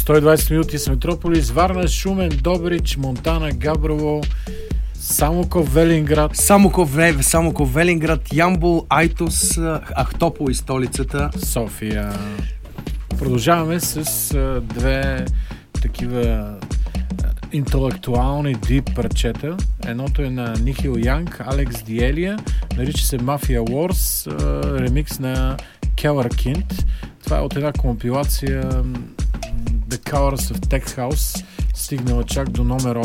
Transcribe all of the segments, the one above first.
120 минути с Метрополис, Варна, Шумен, Добрич, Монтана, Габрово, Самоков, Велинград. Самоков, Велинград, Ямбол, Айтос, Ахтопол и столицата София. Продължаваме с две такива интелектуални дип парчета. Едното е на Нихил Янг, Алекс Диелия, нарича се Mafia Wars, ремикс на Keller Kind. Това е от една компилация The Colors of Tech House, стигнала чак до номер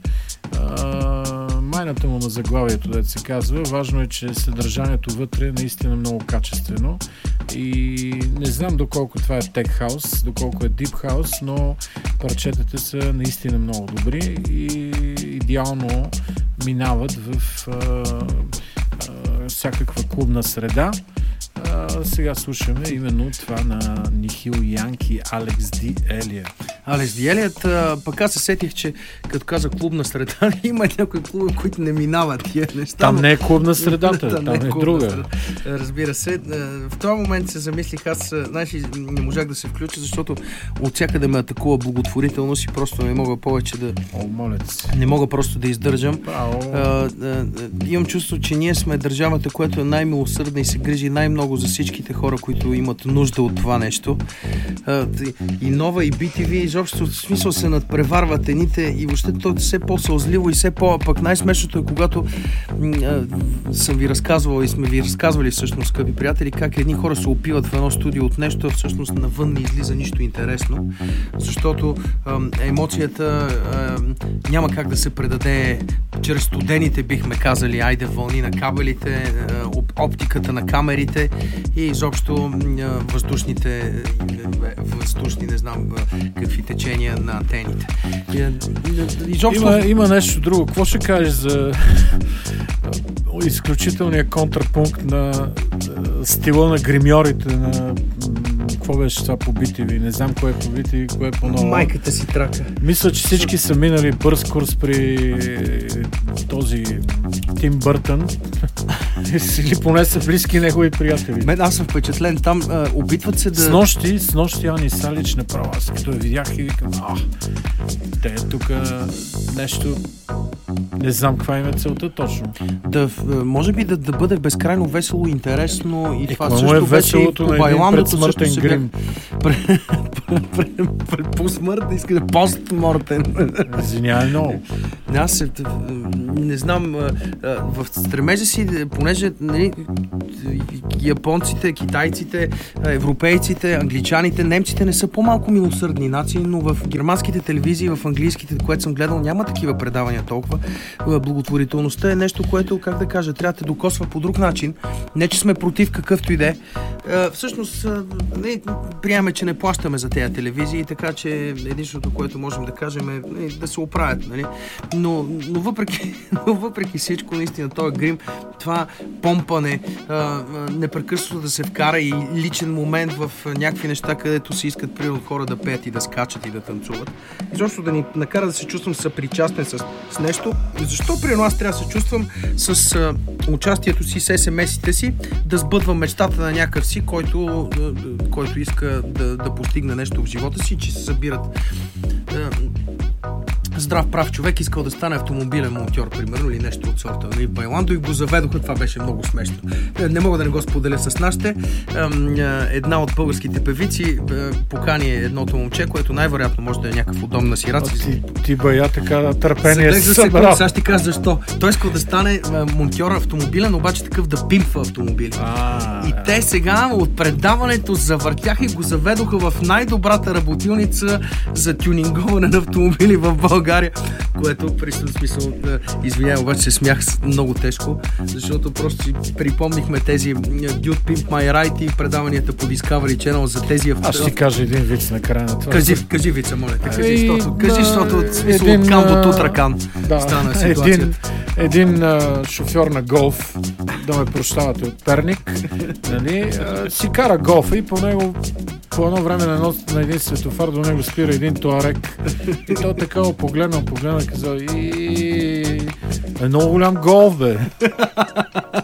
8. Майната му на заглавието, дето се казва. Важно е, че съдържанието вътре е наистина много качествено и не знам доколко това е Tech House, доколко е Deep House, но парчетата са наистина много добри и идеално минават в всякаква клубна среда. Сега слушаме именно това на Нихил Янг и Алекс Диелия. Алекс Диелият, пък аз се сетих, че като каза клубна среда, има някои клуби, които не минават тия неща. Там не е клубна средата, там е друга. Среда. Разбира се. В този момент се замислих, аз не можах да се включа, защото от всякъде ме атакува благотворителност и просто не мога повече да... Не мога просто да издържам. Имам чувство, че ние сме държавата, която е най-милосърдна и се грижи най-много за всичките хора, които имат нужда от това нещо. И Нова, и BTV, изобщо в смисъл се надпреварват едните и въобще то все по-сълзливо и все пък най-смешното е, когато съм ви разказвал и сме ви разказвали всъщност, скъпи приятели, как едни хора се опиват в едно студио от нещо, а всъщност навън не излиза нищо интересно, защото емоцията няма как да се предаде чрез студените, бихме казали, айде вълни на кабелите, оптиката на камерите и изобщо въздушни, не знам какви течения на антените. Има нещо друго. Какво ще кажеш за изключителния контрапункт на стила на гримьорите на... Какво беше това по BTV? Не знам кое е по BTV, кое е по ново. Майката си трака. Мисля, че всички са минали бърз курс при този Тим Бъртън. Или поне са близки негови приятели. Аз съм впечатлен. Там опитват се да... С нощи Ани Салич направо. Аз като я видях и викам, те тук нещо... Не знам каква им е целта точно. Може би да бъде безкрайно весело и интересно и това също е веселото вече на един предсмъртен грим. По смърт да иска да постмортен. Извинявай много. Аз не знам, в стремежа си, понеже японците, китайците, европейците, англичаните, немците не са по-малко милосърдни нации, но в германските телевизии, в английските, което съм гледал, няма такива предавания толкова. Благотворителността е нещо, което, как да кажа, трябва да те докосва по друг начин. Не, че сме против какъвто и да е. Всъщност, приемаме, че не плащаме за тези телевизии, така че единственото, което можем да кажем е да се оправят. Нали? Но въпреки всичко, наистина, този грим, това помпане, непрекъснато да се вкара и личен момент в някакви неща, където се искат примерно хора да пеят и да скачат и да танцуват. Изобщо да ни накара да се чувствам съпричастен с нещо. Защо примерно аз трябва да се чувствам с участието си, с SMS-ите си, да сбъдвам мечтата на някакъв си, който иска да постигне нещо в живота си, че се събират здрав прав човек, искал да стане автомобилен монтьор, примерно, или нещо от сорта. И Байландо и го заведоха, това беше много смешно. Не мога да не го споделя с нашите. Една от българските певици покани едното момче, което най-вероятно може да е някакъв удобна сираци. Ти бая така търпение си събрал. Сега ще кажа защо. Той искал да стане монтьор автомобилен, обаче такъв да пимпва автомобили. И те сега от предаването завъртяха и го заведоха в най-добрата работилница за тюнинговане на автомобили в България, което при смисъл, извинявай, обаче се смях много тежко, защото просто си припомнихме тези Dude Pimp My Ride и предаванията по Discovery Channel за тези Аз ще кажа един виц на края на това. Кажи вица, моля те, кажи, защото смисъл от кан до тутракан стана ситуацията. Един шофьор на голф, да ме прощавате от Перник, нали, си кара голфа и по едно време на един светофар до него спира един туарек и той така погледна, казал много голям голф, бе.